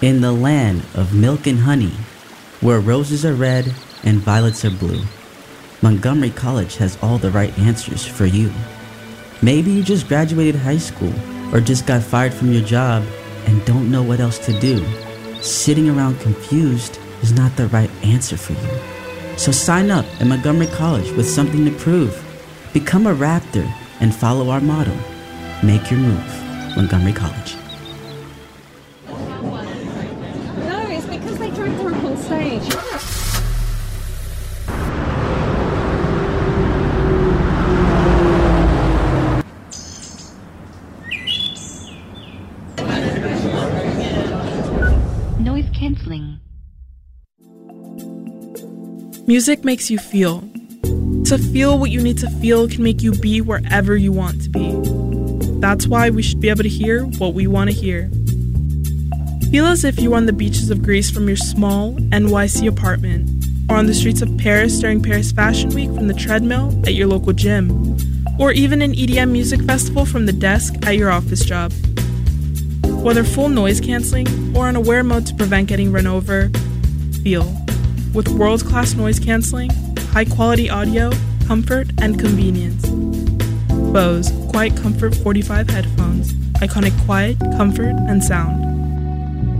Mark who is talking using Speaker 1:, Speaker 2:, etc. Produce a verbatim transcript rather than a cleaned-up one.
Speaker 1: In the land of milk and honey, where roses are red and violets are blue, Montgomery College has all the right answers for you. Maybe you just graduated high school or just got fired from your job and don't know what else to do. Sitting around confused is not the right answer for you. So sign up at Montgomery College with something to prove. Become a Raptor and follow our motto. Make your move. Montgomery College.
Speaker 2: No, it's because they drank her up on stage.
Speaker 3: Noise cancelling.
Speaker 4: Music makes you feel. To feel what you need to feel can make you be wherever you want to be. That's why we should be able to hear what we want to hear. Feel as if you're on the beaches of Greece from your small N Y C apartment, or on the streets of Paris during Paris Fashion Week from the treadmill at your local gym, or even an E D M music festival from the desk at your office job. Whether full noise cancelling or on aware mode to prevent getting run over, feel. With world-class noise cancelling, high-quality audio, comfort, and convenience. Bose Quiet Comfort forty-five headphones. Iconic quiet, comfort, and sound.